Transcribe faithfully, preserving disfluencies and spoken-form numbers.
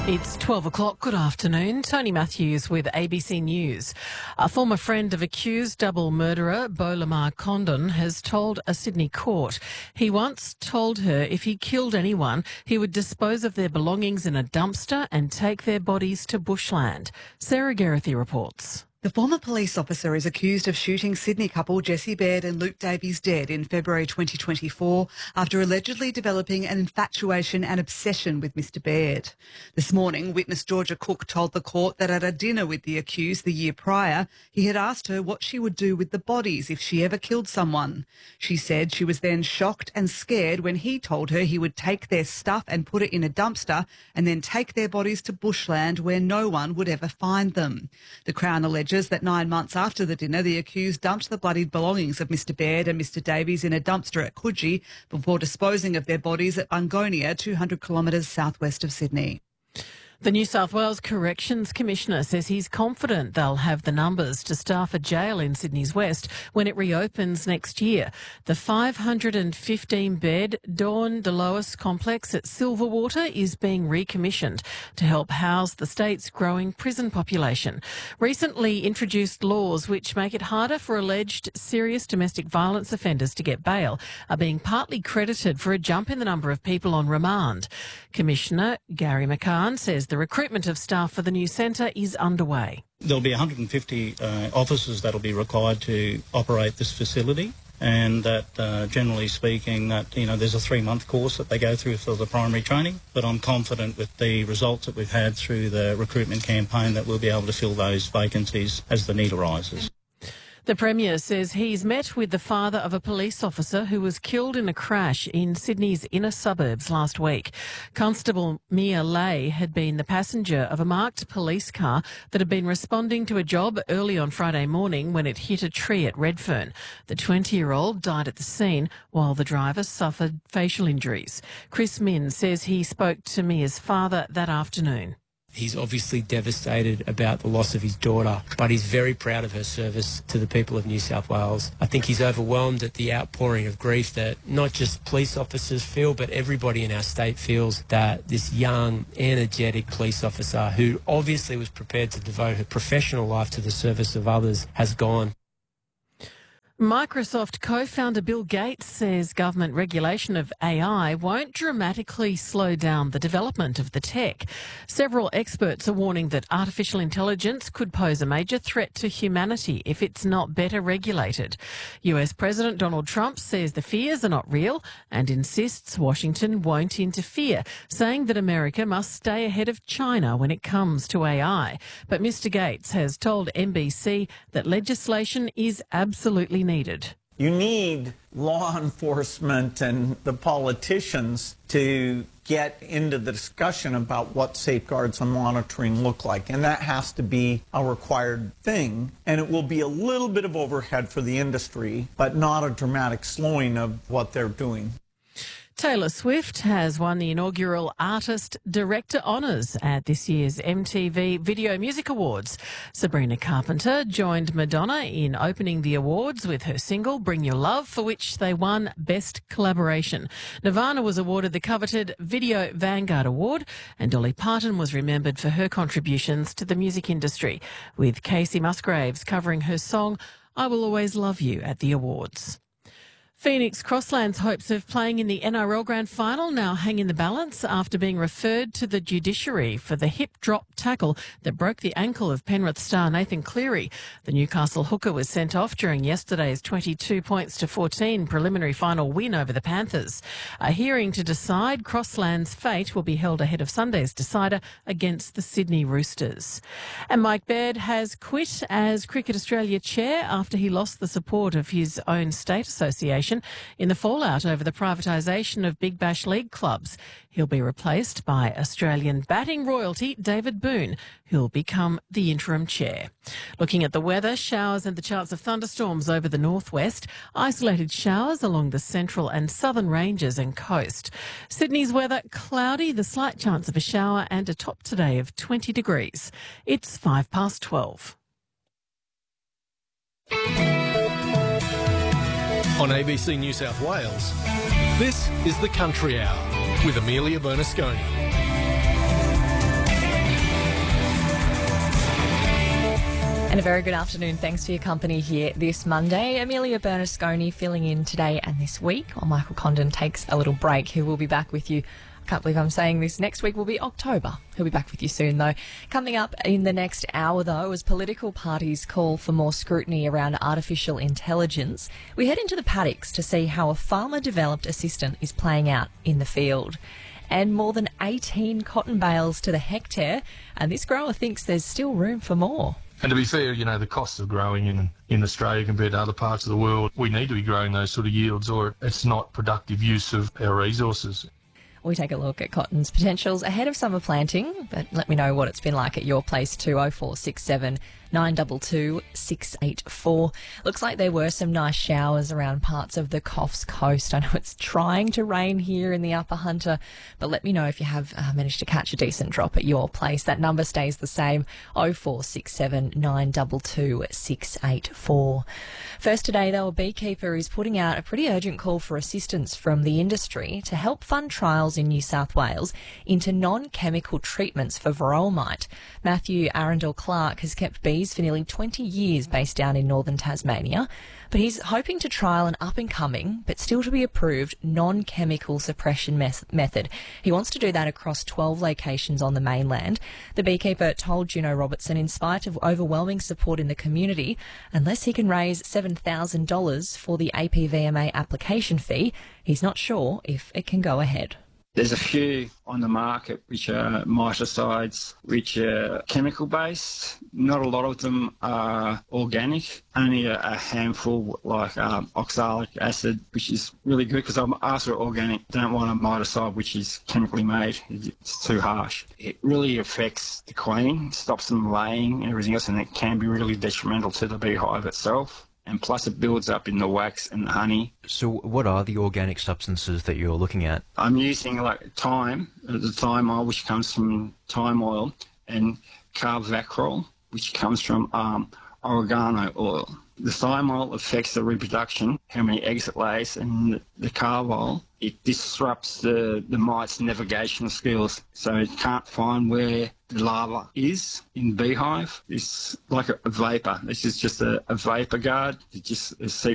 It's twelve o'clock. Good afternoon. Tony Matthews with A B C News. A former friend of accused double murderer Beau Lamar Condon has told a Sydney court he once told her if he killed anyone, he would dispose of their belongings in a dumpster and take their bodies to bushland. Sarah Geraghty reports. The former police officer is accused of shooting Sydney couple Jessie Baird and Luke Davies dead in February twenty twenty-four after allegedly developing an infatuation and obsession with Mister Baird. This morning, witness Georgia Cook told the court that at a dinner with the accused the year prior, he had asked her what she would do with the bodies if she ever killed someone. She said she was then shocked and scared when he told her he would take their stuff and put it in a dumpster and then take their bodies to bushland where no one would ever find them. The Crown alleged that nine months after the dinner, the accused dumped the bloodied belongings of Mister Baird and Mister Davies in a dumpster at Coogee before disposing of their bodies at Bungonia, two hundred kilometres southwest of Sydney. The New South Wales Corrections Commissioner says he's confident they'll have the numbers to staff a jail in Sydney's West when it reopens next year. The five hundred fifteen bed Dawn Delois complex at Silverwater is being recommissioned to help house the state's growing prison population. Recently introduced laws which make it harder for alleged serious domestic violence offenders to get bail are being partly credited for a jump in the number of people on remand. Commissioner Gary McCann says the recruitment of staff for the new centre is underway. There'll be one hundred fifty uh, officers that'll be required to operate this facility, and that uh, generally speaking that, you know, there's a three-month course that they go through for the primary training, but I'm confident with the results that we've had through the recruitment campaign that we'll be able to fill those vacancies as the need arises. The Premier says he's met with the father of a police officer who was killed in a crash in Sydney's inner suburbs last week. Constable Mia Lay had been the passenger of a marked police car that had been responding to a job early on Friday morning when it hit a tree at Redfern. The twenty-year-old died at the scene while the driver suffered facial injuries. Chris Min says he spoke to Mia's father that afternoon. He's obviously devastated about the loss of his daughter, but he's very proud of her service to the people of New South Wales. I think he's overwhelmed at the outpouring of grief that not just police officers feel, but everybody in our state feels that this young, energetic police officer who obviously was prepared to devote her professional life to the service of others has gone. Microsoft co-founder Bill Gates says government regulation of A I won't dramatically slow down the development of the tech. Several experts are warning that artificial intelligence could pose a major threat to humanity if it's not better regulated. U S President Donald Trump says the fears are not real and insists Washington won't interfere, saying that America must stay ahead of China when it comes to A I. But Mister Gates has told N B C that legislation is absolutely needed. Needed. You need law enforcement and the politicians to get into the discussion about what safeguards and monitoring look like, and that has to be a required thing, and it will be a little bit of overhead for the industry, but not a dramatic slowing of what they're doing. Taylor Swift has won the inaugural Artist Director Honours at this year's M T V Video Music Awards. Sabrina Carpenter joined Madonna in opening the awards with her single Bring Your Love, for which they won Best Collaboration. Nirvana was awarded the coveted Video Vanguard Award, and Dolly Parton was remembered for her contributions to the music industry, with Casey Musgraves covering her song I Will Always Love You at the awards. Phoenix Crossland's hopes of playing in the N R L Grand Final now hang in the balance after being referred to the judiciary for the hip drop tackle that broke the ankle of Penrith star Nathan Cleary. The Newcastle hooker was sent off during yesterday's twenty-two points to fourteen preliminary final win over the Panthers. A hearing to decide Crossland's fate will be held ahead of Sunday's decider against the Sydney Roosters. And Mike Baird has quit as Cricket Australia chair after he lost the support of his own state association in the fallout over the privatisation of Big Bash League clubs. He'll be replaced by Australian batting royalty David Boone, who'll become the interim chair. Looking at the weather, showers and the chance of thunderstorms over the northwest, isolated showers along the central and southern ranges and coast. Sydney's weather cloudy, the slight chance of a shower and a top today of twenty degrees. It's five past twelve. On A B C New South Wales, this is the Country Hour with Amelia Bernasconi. And a very good afternoon. Thanks for your company here this Monday. Amelia Bernasconi filling in today and this week while Michael Condon takes a little break. He will be back with you. I can't believe I'm saying this. Next week will be October. He'll be back with you soon, though. Coming up in the next hour, though, as political parties call for more scrutiny around artificial intelligence, we head into the paddocks to see how a farmer-developed assistant is playing out in the field. And more than eighteen cotton bales to the hectare, and this grower thinks there's still room for more. And to be fair, you know, the cost of growing in, in Australia compared to other parts of the world, we need to be growing those sort of yields or it's not productive use of our resources. We take a look at cotton's potentials ahead of summer planting, but let me know what it's been like at your place too. oh four six seven, nine two two, six eight four. Looks like there were some nice showers around parts of the Coffs Coast. I know it's trying to rain here in the Upper Hunter, but let me know if you have uh, managed to catch a decent drop at your place. That number stays the same, oh four six seven, nine two two, six eight four. First today, though, a beekeeper is putting out a pretty urgent call for assistance from the industry to help fund trials in New South Wales into non-chemical treatments for varroa mite. Matthew Arundel-Clark has kept bees for nearly twenty years based down in northern Tasmania, but he's hoping to trial an up-and-coming, but still to be approved, non-chemical suppression mes- method. He wants to do that across twelve locations on the mainland. The beekeeper told Juno Robertson, in spite of overwhelming support in the community, unless he can raise seven thousand dollars for the A P V M A application fee, he's not sure if it can go ahead. There's a few on the market which are miticides, which are chemical-based. Not a lot of them are organic. Only a, a handful, like um, oxalic acid, which is really good because I'm after organic. Don't want a miticide which is chemically made. It's too harsh. It really affects the queen, stops them laying and everything else, and it can be really detrimental to the beehive itself. And plus it builds up in the wax and the honey. So what are the organic substances that you're looking at? I'm using like thyme, the thyme oil, which comes from thyme oil, and carvacrol, which comes from um, oregano oil. The thyme oil affects the reproduction, how many eggs it lays, and the, the carv oil, it disrupts the, the mite's navigational skills, so it can't find where the larva is in the beehive. It's like a, a vapour. This is just a, a vapour guard. It just it